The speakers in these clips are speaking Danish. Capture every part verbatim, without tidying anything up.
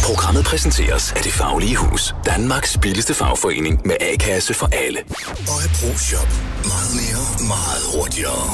Programmet præsenteres af Det Faglige Hus. Danmarks billigste fagforening med A-kasse for alle. Og et ProShop. Meget mere, meget hurtigere.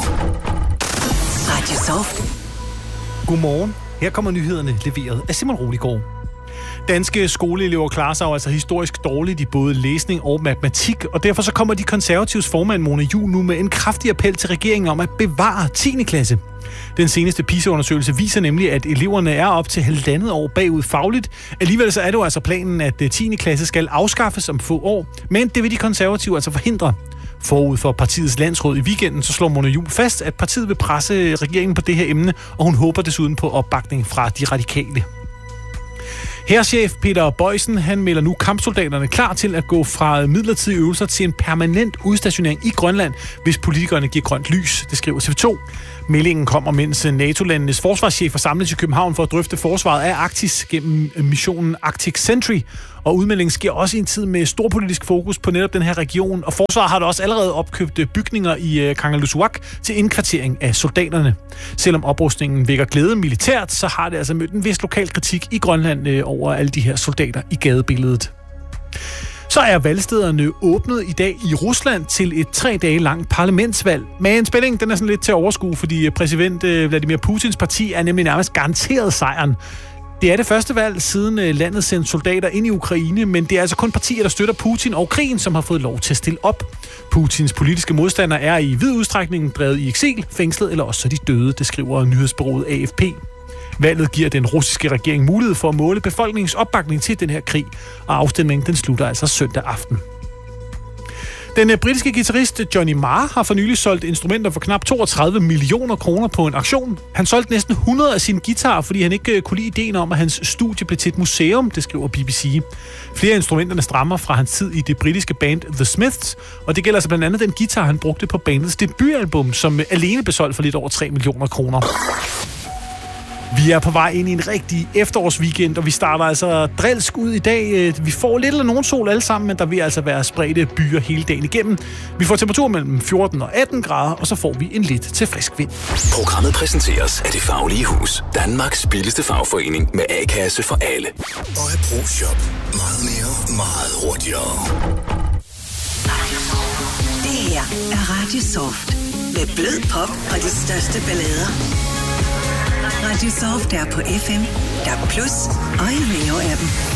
Radio Soft. Godmorgen. Her kommer nyhederne leveret af Simon Roliggaard. Danske skoleelever klarer sig jo altså historisk dårligt i både læsning og matematik, og derfor så kommer de konservatives formand Mona Juul nu med en kraftig appel til regeringen om at bevare tiende klasse. Den seneste PISA-undersøgelse viser nemlig, at eleverne er op til halvandet år bagud fagligt. Alligevel så er det jo altså planen, at tiende klasse skal afskaffes om få år, men det vil de konservative altså forhindre. Forud for partiets landsråd i weekenden, så slår Mona Juul fast, at partiet vil presse regeringen på det her emne, og hun håber desuden på opbakning fra de radikale. Hærchef Peter Boysen, han melder nu kampsoldaterne klar til at gå fra midlertidige øvelser til en permanent udstationering i Grønland, hvis politikerne giver grønt lys, det skriver T V to. Meldingen kommer, mens NATO-landenes forsvarschefer samles i København for at drøfte forsvaret af Arktis gennem missionen Arctic Sentry. Og udmeldingen sker også i en tid med stor politisk fokus på netop den her region, og forsvaret har da også allerede opkøbt bygninger i Kangerlussuaq til indkvartering af soldaterne. Selvom oprustningen vækker glæde militært, så har det altså mødt en vis lokal kritik i Grønland over alle de her soldater i gadebilledet. Så er valgstederne åbnet i dag i Rusland til et tre dage langt parlamentsvalg. Men spændingen den er sådan lidt til at overskue, fordi præsident Vladimir Putins parti er nemlig nærmest garanteret sejren. Det er det første valg, siden landet sendte soldater ind i Ukraine, men det er altså kun partier, der støtter Putin og krigen, som har fået lov til at stille op. Putins politiske modstandere er i vid udstrækning drevet i eksil, fængslet eller også så de døde, det skriver nyhedsbureauet A F P. Valget giver den russiske regering mulighed for at måle befolkningens opbakning til den her krig, og afstemningen den slutter altså søndag aften. Den britiske guitarist Johnny Marr har for nylig solgt instrumenter for knap toogtredive millioner kroner på en auktion. Han solgte næsten hundrede af sine guitarer, fordi han ikke kunne lide ideen om, at hans studie blev til et museum, det skriver B B C. Flere af instrumenterne stammer fra hans tid i det britiske band The Smiths, og det gælder altså blandt andet den guitar, han brugte på bandets debutalbum, som alene blev solgt for lidt over tre millioner kroner. Vi er på vej ind i en rigtig efterårsweekend, og vi starter altså drilsk ud i dag. Vi får lidt eller nogen sol alle sammen, men der vil altså være spredte byer hele dagen igennem. Vi får temperatur mellem fjorten og atten grader, og så får vi en lidt til frisk vind. Programmet præsenteres af Det Faglige Hus. Danmarks billigste fagforening med A-kasse for alle. Og et ProShop. Meget mere, meget hurtigere. Det her er Radio Soft. Med blød pop og de største ballader. Radio Soft er på F M, D A B plus og i Rio-appen.